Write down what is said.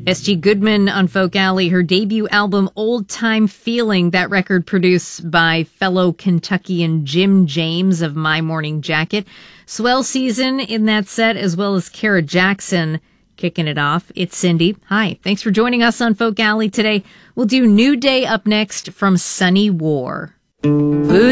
S.G. Goodman on Folk Alley, her debut album, Old Time Feeling. That record produced by fellow Kentuckian Jim James of My Morning Jacket. Swell Season in that set, as well as Kara Jackson kicking it off. It's Cindy. Hi. Thanks for joining us on Folk Alley today. We'll do New Day up next from Sunny War.